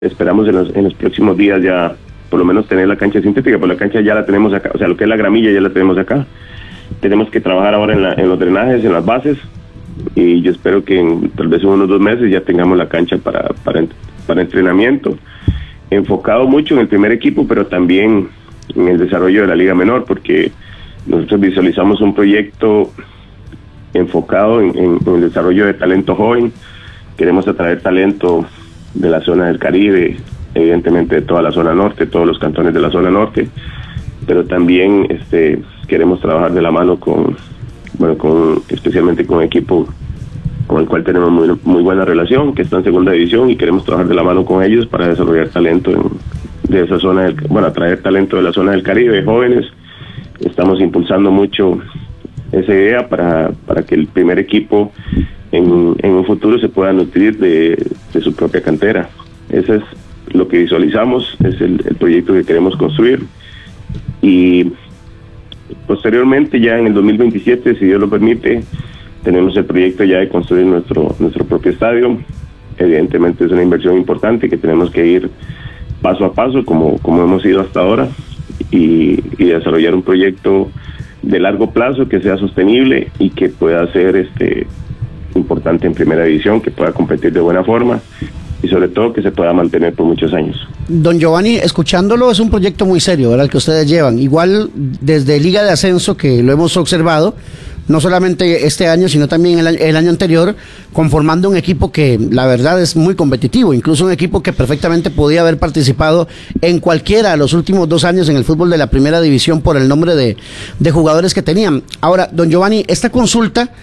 esperamos en los próximos días ya por lo menos tener la cancha sintética, pues la cancha ya la tenemos acá, o sea, lo que es la gramilla ya la tenemos acá. Tenemos que trabajar ahora en los drenajes, en las bases, y yo espero que tal vez en unos 2 meses ya tengamos la cancha para entrenamiento, enfocado mucho en el primer equipo, pero también en el desarrollo de la Liga Menor, porque nosotros visualizamos un proyecto enfocado en el desarrollo de talento joven. Queremos atraer talento de la zona del Caribe, evidentemente de toda la zona norte, todos los cantones de la zona norte, pero también queremos trabajar de la mano especialmente con un equipo con el cual tenemos muy buena relación, que está en segunda división, y queremos trabajar de la mano con ellos para desarrollar talento de esa zona, atraer talento de la zona del Caribe, jóvenes. Estamos impulsando mucho esa idea para que el primer equipo en un futuro se pueda nutrir de su propia cantera. Ese es lo que visualizamos, es el proyecto que queremos construir, y posteriormente ya en el 2027, si Dios lo permite, tenemos el proyecto ya de construir nuestro propio estadio. Evidentemente es una inversión importante que tenemos que ir paso a paso como hemos ido hasta ahora, y desarrollar un proyecto de largo plazo que sea sostenible y que pueda ser importante en primera división, que pueda competir de buena forma y sobre todo que se pueda mantener por muchos años. Don Giovanni, escuchándolo, es un proyecto muy serio, ¿verdad?, el que ustedes llevan. Igual desde Liga de Ascenso, que lo hemos observado, no solamente este año, sino también el año anterior, conformando un equipo que la verdad es muy competitivo, incluso un equipo que perfectamente podía haber participado en cualquiera de los últimos 2 años en el fútbol de la primera división por el nombre de jugadores que tenían. Ahora, don Giovanni, esta consulta,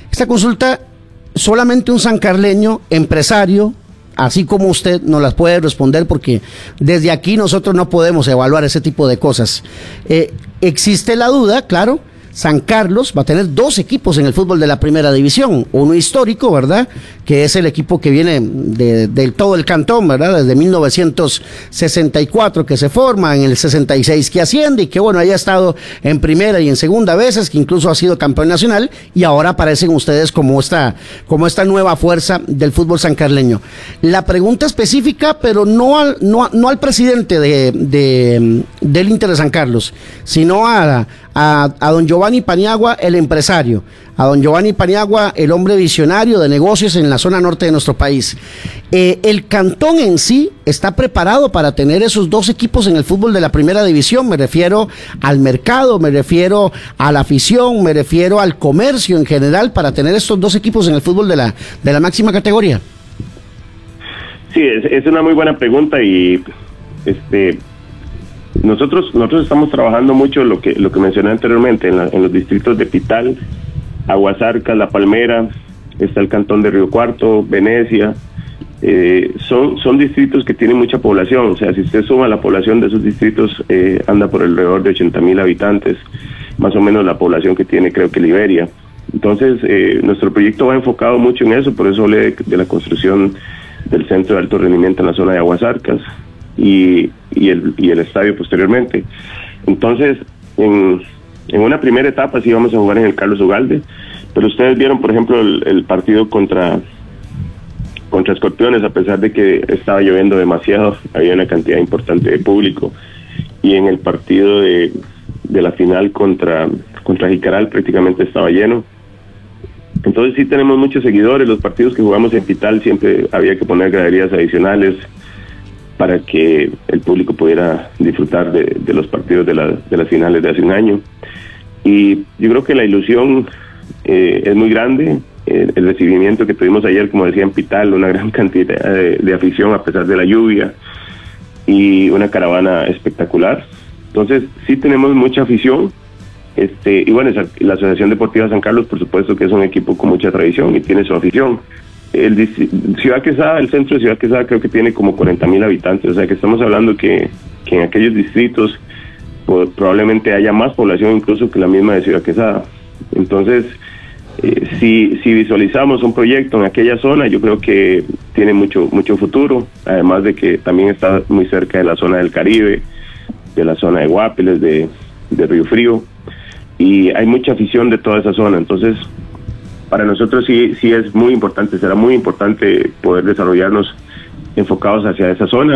solamente un sancarleño empresario, así como usted, nos las puede responder, porque desde aquí nosotros no podemos evaluar ese tipo de cosas. Existe la duda, claro. San Carlos va a tener 2 equipos en el fútbol de la primera división, uno histórico, ¿verdad?, que es el equipo que viene del todo el cantón, ¿verdad?, desde 1964 que se forma, en el 66 que asciende, y que bueno, haya estado en primera y en segunda veces, que incluso ha sido campeón nacional, y ahora aparecen ustedes como esta nueva fuerza del fútbol sancarleño. La pregunta específica, pero no al presidente del Inter de San Carlos, sino a don Giovanni Paniagua, el empresario, a don Giovanni Paniagua, el hombre visionario de negocios en la zona norte de nuestro país. ¿El cantón en sí está preparado para tener esos 2 equipos en el fútbol de la primera división? Me refiero al mercado, me refiero a la afición, me refiero al comercio en general, para tener estos 2 equipos en el fútbol de la máxima categoría. Sí, es una muy buena pregunta, y nosotros estamos trabajando mucho lo que mencioné anteriormente en los distritos de Pital, Aguasarcas, La Palmera, está el cantón de Río Cuarto, Venecia. Son distritos que tienen mucha población. O sea, si usted suma la población de esos distritos, anda por alrededor de 80,000 habitantes, más o menos la población que tiene, creo que, Liberia. Entonces nuestro proyecto va enfocado mucho en eso, por eso hablé de la construcción del centro de alto rendimiento en la zona de Aguasarcas y el estadio posteriormente. Entonces, en una primera etapa sí vamos a jugar en el Carlos Ugalde, pero ustedes vieron, por ejemplo, el partido contra Escorpiones, a pesar de que estaba lloviendo demasiado, había una cantidad importante de público, y en el partido de la final contra Jicaral prácticamente estaba lleno. Entonces sí tenemos muchos seguidores. Los partidos que jugamos en Pital siempre había que poner graderías adicionales para que el público pudiera disfrutar de los partidos de las finales de hace un año. Y yo creo que la ilusión es muy grande. El recibimiento que tuvimos ayer, como decía, en Pital, una gran cantidad de afición a pesar de la lluvia, y una caravana espectacular. Entonces sí tenemos mucha afición. Y bueno, la Asociación Deportiva San Carlos, por supuesto que es un equipo con mucha tradición y tiene su afición. Ciudad Quesada, el centro de Ciudad Quesada, creo que tiene como 40,000 habitantes, o sea que estamos hablando que en aquellos distritos probablemente haya más población incluso que la misma de Ciudad Quesada. Entonces, si visualizamos un proyecto en aquella zona, yo creo que tiene mucho futuro, además de que también está muy cerca de la zona del Caribe, de la zona de Guapiles, de Río Frío, y hay mucha afición de toda esa zona. Entonces para nosotros sí es muy importante, será muy importante poder desarrollarnos enfocados hacia esa zona